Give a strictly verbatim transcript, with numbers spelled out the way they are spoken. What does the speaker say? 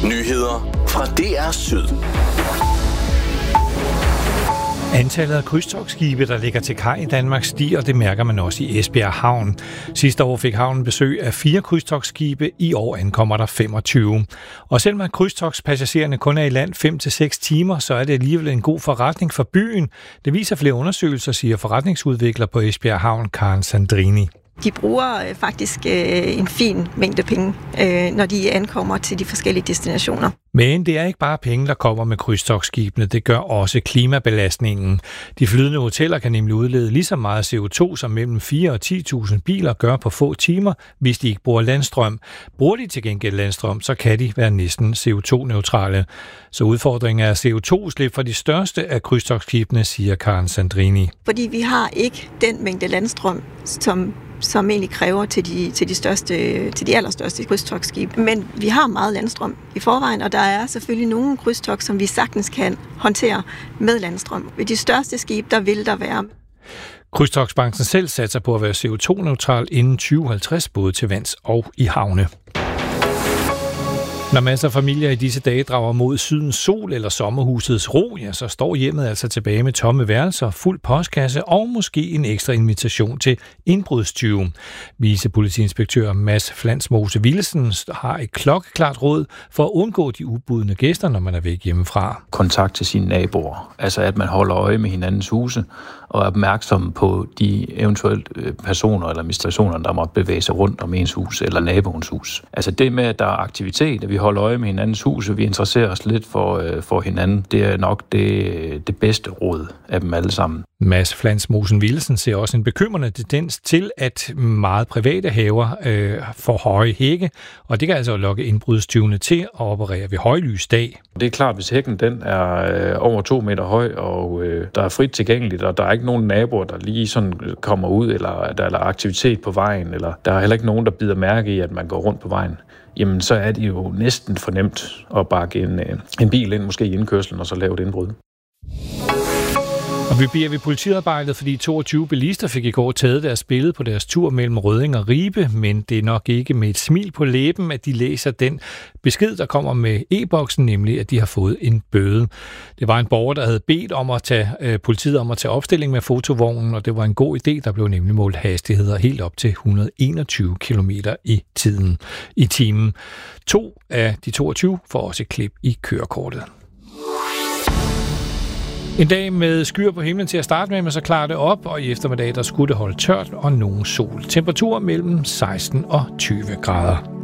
Nyheder fra D R Syd. Antallet af krydstogtskibe, der ligger til kaj i Danmark, stiger, og det mærker man også i Esbjerg Havn. Sidste år fik havnen besøg af fire krydstogtskibe, i år ankommer der femogtyve. Og selvom at krydstogtspassagererne kun er i land fem til seks timer, så er det alligevel en god forretning for byen. Det viser flere undersøgelser, siger forretningsudvikler på Esbjerg Havn, Karen Sandrini. De bruger øh, faktisk øh, en fin mængde penge, øh, når de ankommer til de forskellige destinationer. Men det er ikke bare penge, der kommer med krydstogtskibene. Det gør også klimabelastningen. De flydende hoteller kan nemlig udlede lige så meget C O to, som mellem fire og ti tusind biler gør på få timer, hvis de ikke bruger landstrøm. Bruger de til gengæld landstrøm, så kan de være næsten C O to neutrale. Så udfordringen er C O to slip for de største af krydstogtskibene, siger Karen Sandrini. Fordi vi har ikke den mængde landstrøm, som som egentlig kræver til de, til de, største, til de allerstørste krydstogtskibe. Men vi har meget landstrøm i forvejen, og der er selvfølgelig nogle krydstogt, som vi sagtens kan håndtere med landstrøm. Ved de største skibe, der vil der være. Krydstogtbranchen selv satser på at være C O to neutral inden tyve halvtreds, både til vands og i havne. Når masser af familier i disse dage drager mod sydens sol eller sommerhusets ro, ja, så står hjemmet altså tilbage med tomme værelser, fuld postkasse og måske en ekstra invitation til indbrudstyve. Vicepolitiinspektør Mads Flansmose Vilesen har et klokkeklart råd for at undgå de ubudne gæster, når man er væk hjemmefra. Kontakt til sine naboer, altså at man holder øje med hinandens huse og er opmærksom på de eventuelt personer eller administrationer, der måtte bevæge sig rundt om ens hus eller naboens hus. Altså det med, at der er aktivitet, at vi holder øje med hinandens hus, og vi interesserer os lidt for, for hinanden, det er nok det, det bedste råd af dem alle sammen. Mads Flansmosen Vilsen ser også en bekymrende tendens til, at meget private haver øh, får høje hække, og det kan altså lokke indbrudstyvene til at operere ved højlysdag. Det er klart, hvis hækken den er øh, over to meter høj, og øh, der er frit tilgængeligt, og der er ikke nogen naboer, der lige sådan kommer ud, eller der er aktivitet på vejen, eller der er heller ikke nogen, der bider mærke i, at man går rundt på vejen, jamen så er det jo næsten for nemt at bakke en, en bil ind, måske i indkørslen, og så lave et indbrud. Og vi bliver ved politiarbejdet, fordi toogtyve bilister fik i går taget deres billede på deres tur mellem Rødding og Ribe, men det er nok ikke med et smil på læben, at de læser den besked, der kommer med e-boksen, nemlig at de har fået en bøde. Det var en borger, der havde bedt om at tage, øh, politiet om at tage opstilling med fotovognen, og det var en god idé, der blev nemlig målt hastigheder helt op til et hundrede og enogtyve kilometer i tiden i timen. To af de toogtyve får også et klip i kørekortet. En dag med skyer på himlen til at starte med, men så klarer det op, og i eftermiddag der skulle det holde tørt og nogen sol. Temperatur mellem seksten og tyve grader.